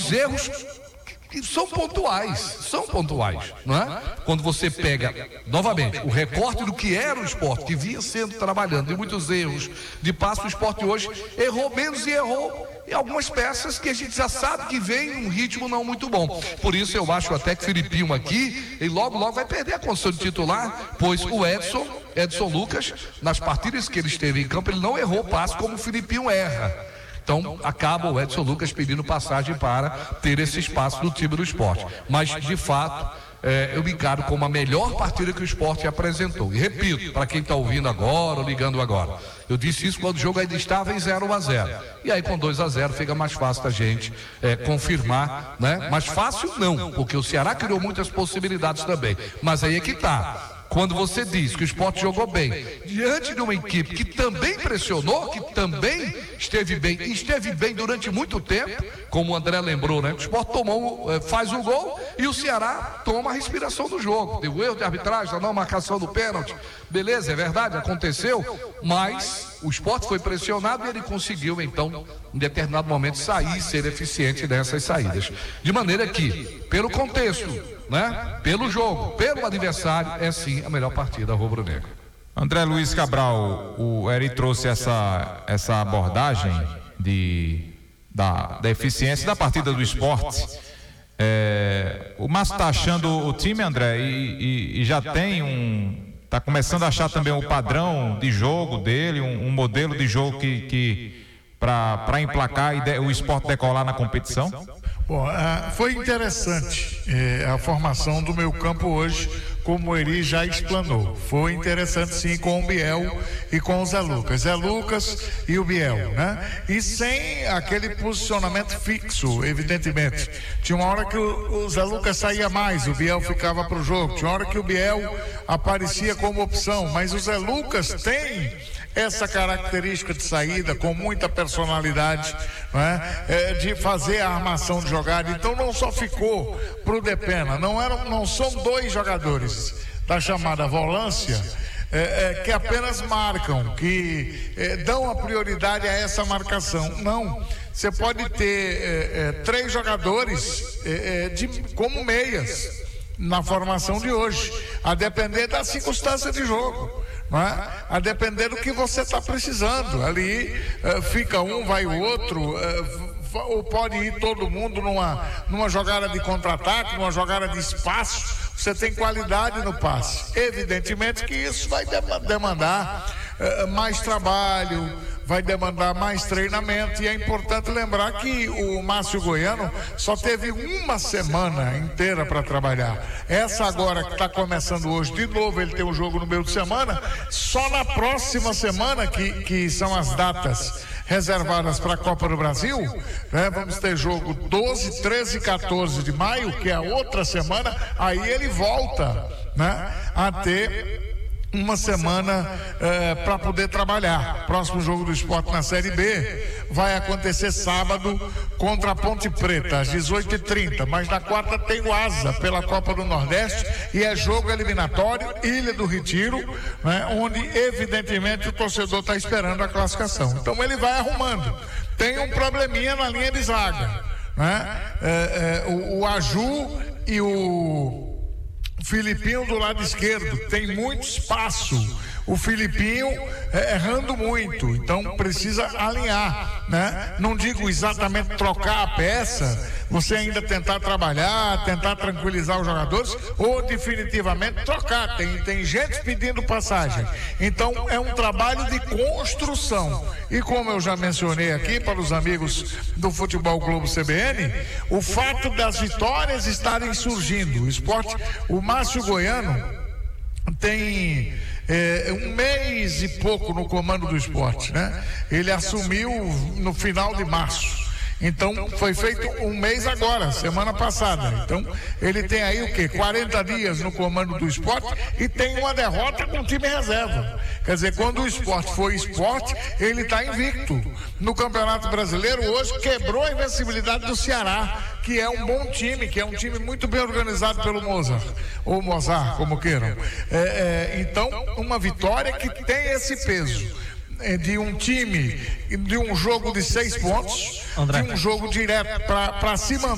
alguns erros que são pontuais, não é? Quando você pega, novamente, o recorte do que era o esporte, que vinha sendo trabalhando, de muitos erros, de passo, o esporte hoje errou menos e errou em algumas peças que a gente já sabe que vem num ritmo não muito bom. Por isso eu acho até que o Filipinho aqui, ele logo vai perder a condição de titular, pois o Edson Lucas, nas partidas que ele esteve em campo, ele não errou passo como o Filipinho erra. Então acaba o Edson Lucas pedindo passagem para ter esse espaço no time do esporte. Mas de fato, eu me encaro como a melhor partida que o esporte apresentou. E repito, para quem está ouvindo agora ou ligando agora, eu disse isso quando o jogo ainda estava em 0-0. E aí com 2-0 fica mais fácil da gente confirmar, né? Mais fácil não, porque o Ceará criou muitas possibilidades também. Mas aí é que está. Quando você diz que o esporte jogou bem, diante de uma equipe que também pressionou, que também esteve bem durante muito tempo, como o André lembrou, né? O esporte faz o gol e o Ceará toma a respiração do jogo. Deu erro de arbitragem, a não marcação do pênalti. Beleza, é verdade, aconteceu, mas o esporte foi pressionado e ele conseguiu, então, em determinado momento, sair e ser eficiente nessas saídas. De maneira que, pelo contexto, né? Pelo jogo, pelo adversário, é sim a melhor partida rubro-negra. André Luiz Cabral, o Eri trouxe essa abordagem da eficiência da partida do esporte. O Márcio está achando o time, André, e já tem está começando a achar também o padrão de jogo dele, um modelo de jogo que para emplacar e o esporte decolar na competição? Bom, foi interessante a formação do meio campo hoje, como o Eri já explanou. Foi interessante sim com o Biel e com o Zé Lucas. Zé Lucas e o Biel, né? E sem aquele posicionamento fixo, evidentemente. Tinha uma hora que o Zé Lucas saía mais, o Biel ficava para o jogo. Tinha uma hora que o Biel aparecia como opção, mas o Zé Lucas tem essa característica de saída com muita personalidade, né? De fazer a armação de jogada. Então não só ficou pro Depena, não são dois jogadores da chamada volância que apenas marcam, que dão a prioridade a essa marcação. Não, você pode ter 3 jogadores como meias na formação de hoje, a depender da circunstância de jogo. A depender do que você está precisando. Ali fica um, vai o outro, ou pode ir todo mundo numa jogada de contra-ataque, numa jogada de espaço. Você tem qualidade no passe. Evidentemente que isso vai demandar mais trabalho, vai demandar mais treinamento, e é importante lembrar que o Márcio Goiano só teve uma semana inteira para trabalhar. Essa agora que está começando hoje, de novo ele tem um jogo no meio de semana, só na próxima semana, que são as datas reservadas para a Copa do Brasil, né? Vamos ter jogo 12, 13 e 14 de maio, que é a outra semana, aí ele volta, né, a ter uma semana para poder trabalhar. Próximo jogo do esporte na Série B vai acontecer sábado contra a Ponte Preta às 18h30, mas na quarta tem o Asa pela Copa do Nordeste e é jogo eliminatório, Ilha do Retiro, né, onde evidentemente o torcedor está esperando a classificação. Então ele vai arrumando. Tem um probleminha na linha de zaga, né? O Aju e o Filipinho do lado esquerdo tem muito espaço. O Filipinho errando muito, então precisa alinhar, né? Não digo exatamente trocar a peça, você ainda tentar trabalhar, tentar tranquilizar os jogadores, ou definitivamente trocar. Tem gente pedindo passagem. Então é um trabalho de construção. E como eu já mencionei aqui para os amigos do Futebol Globo CBN, o fato das vitórias estarem surgindo. O Márcio Goiano tem 1 mês e pouco no comando do esporte, né? Ele assumiu no final de março. Então foi feito 1 mês agora, semana passada. Então ele tem aí o quê? 40 dias no comando do esporte e tem uma derrota com o time reserva. Quer dizer, quando o esporte foi esporte, ele está invicto. No Campeonato Brasileiro hoje quebrou a invencibilidade do Ceará, que é um bom time, que é um time muito bem organizado pelo Mozart, ou Mozart, como queiram. Então, uma vitória que tem esse peso de um time, de um jogo de 6 pontos, André, de um jogo direto para se manter